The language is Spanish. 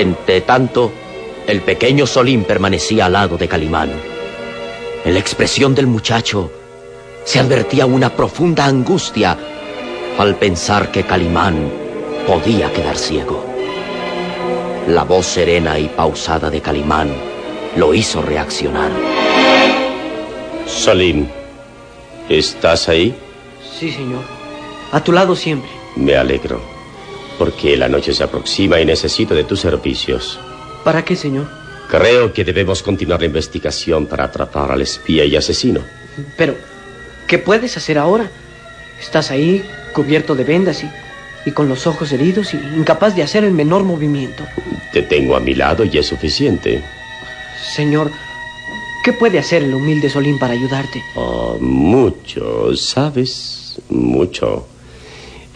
Entre tanto, el pequeño Solín permanecía al lado de Calimán. En la expresión del muchacho se advertía una profunda angustia al pensar que Calimán podía quedar ciego. La voz serena y pausada de Calimán lo hizo reaccionar. Solín, ¿estás ahí? Sí, señor. A tu lado siempre. Me alegro, porque la noche se aproxima y necesito de tus servicios. ¿Para qué, señor? Creo que debemos continuar la investigación para atrapar al espía y asesino. Pero, ¿qué puedes hacer ahora? Estás ahí, cubierto de vendas y con los ojos heridos y incapaz de hacer el menor movimiento. Te tengo a mi lado y es suficiente. Señor, ¿qué puede hacer el humilde Solín para ayudarte? Oh, mucho, ¿sabes? Mucho.